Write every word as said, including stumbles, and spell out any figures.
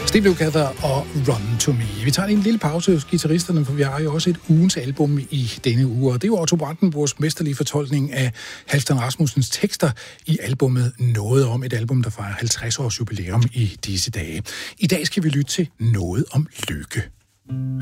Steve Lukather og Run to Me. Vi tager en lille pause hos guitaristerne, for vi har jo også et ugens album i denne uge, og det er jo Otto Brandenburgs mesterlige fortolkning af Halfdan Rasmussens tekster i albumet Noget om, et album, der fejrer halvtreds års jubilæum i disse dage. I dag skal vi lytte til Noget om lykke.